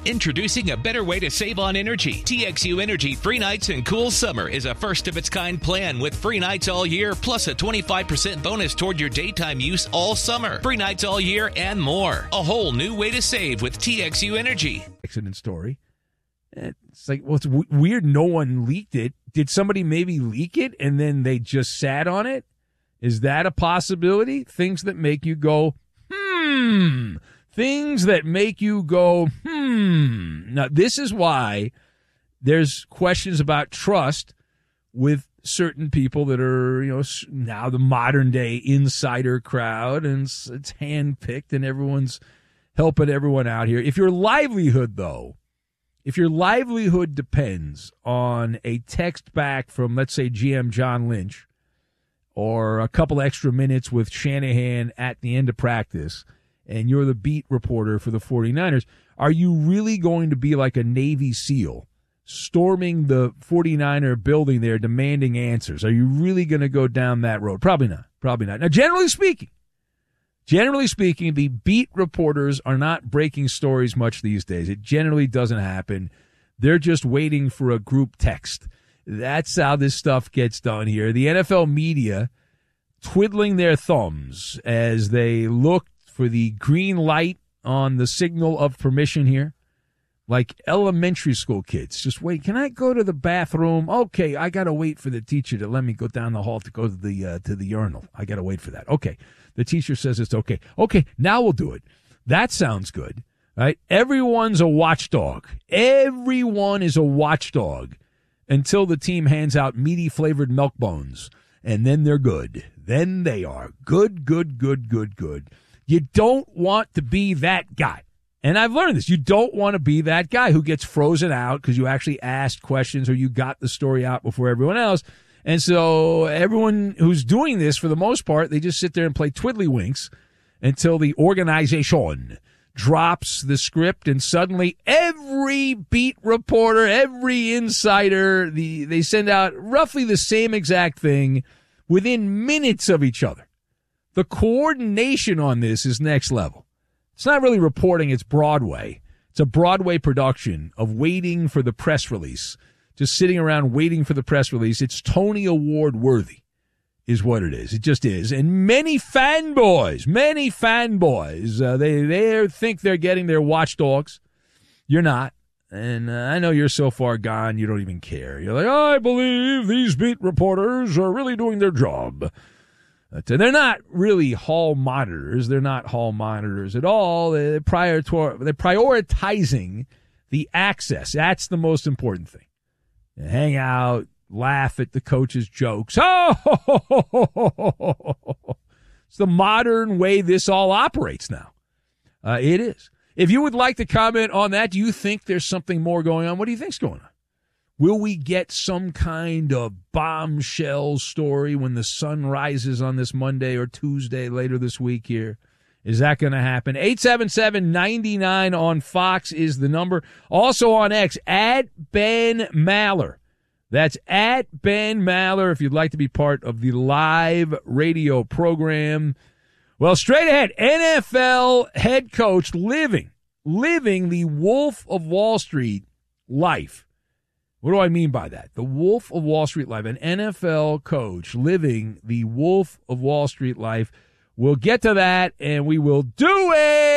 Introducing a better way to save on energy. TXU Energy Free Nights and Cool Summer is a first-of-its-kind plan with free nights all year, plus a 25% bonus toward your daytime use all summer. Free nights all year and more. A whole new way to save with TXU Energy. Accident story. It's like, well, it's weird no one leaked it. Did somebody maybe leak it and then they just sat on it? Is that a possibility? Things that make you go, Things that make you go, Now, this is why there's questions about trust with certain people that are, now the modern day insider crowd, and it's handpicked and everyone's helping everyone out here. If your livelihood depends on a text back from, let's say, GM John Lynch, or a couple extra minutes with Shanahan at the end of practice, and you're the beat reporter for the 49ers, are you really going to be like a Navy SEAL storming the 49er building there demanding answers? Are you really going to go down that road? Probably not. Now, generally speaking, the beat reporters are not breaking stories much these days. It generally doesn't happen. They're just waiting for a group text. That's how this stuff gets done here. The NFL media twiddling their thumbs as they look for the green light on the signal of permission here. Like elementary school kids. Just wait. Can I go to the bathroom? Okay, I got to wait for the teacher to let me go down the hall to go to the urinal. I got to wait for that. Okay. The teacher says it's okay. Okay, now we'll do it. That sounds good. Right? Everyone's a watchdog. Everyone is a watchdog until the team hands out meaty flavored milk bones. And then they're good. Then they are good. You don't want to be that guy. And I've learned this. You don't want to be that guy who gets frozen out because you actually asked questions or you got the story out before everyone else. And so everyone who's doing this, for the most part, they just sit there and play twiddlywinks until the organization drops the script, and suddenly every beat reporter, every insider, they send out roughly the same exact thing within minutes of each other. The coordination on this is next level. It's not really reporting, it's Broadway. It's a Broadway production of waiting for the press release. Just sitting around waiting for the press release. It's Tony Award worthy is what it is. It just is. And many fanboys, they think they're getting their watchdogs. You're not. And I know you're so far gone, you don't even care. You're like, I believe these beat reporters are really doing their job. They're not really hall monitors. They're not hall monitors at all. They're prioritizing the access. That's the most important thing. Hang out, laugh at the coach's jokes. It's the modern way this all operates now. It is. If you would like to comment on that, do you think there's something more going on? What do you think's going on? Will we get some kind of bombshell story when the sun rises on this Monday or Tuesday later this week here? Is that going to happen? 877-99 on Fox is the number. Also on X, @Ben_Maller. That's @Ben_Maller if you'd like to be part of the live radio program. Well, straight ahead, NFL head coach living the Wolf of Wall Street life. What do I mean by that? The Wolf of Wall Street life, an NFL coach living the Wolf of Wall Street life. We'll get to that, and we will do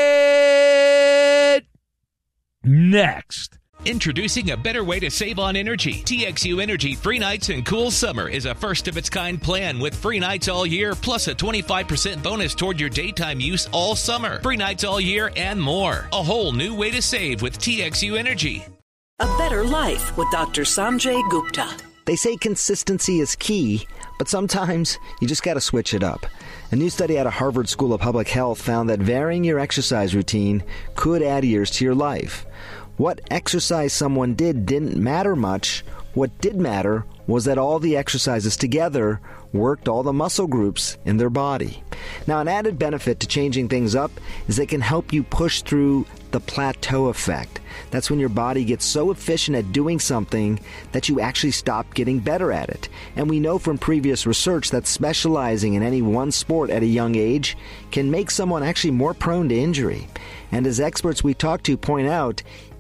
it next. Introducing a better way to save on energy. TXU Energy Free Nights and Cool Summer is a first-of-its-kind plan with free nights all year, plus a 25% bonus toward your daytime use all summer. Free nights all year and more. A whole new way to save with TXU Energy. A Better Life with Dr. Sanjay Gupta. They say consistency is key, but sometimes you just got to switch it up. A new study out of Harvard School of Public Health found that varying your exercise routine could add years to your life. What exercise someone did didn't matter much. What did matter was that all the exercises together worked all the muscle groups in their body. Now, an added benefit to changing things up is it can help you push through the plateau effect. That's when your body gets so efficient at doing something that you actually stop getting better at it. And we know from previous research that specializing in any one sport at a young age can make someone actually more prone to injury. And as experts we talk to point out,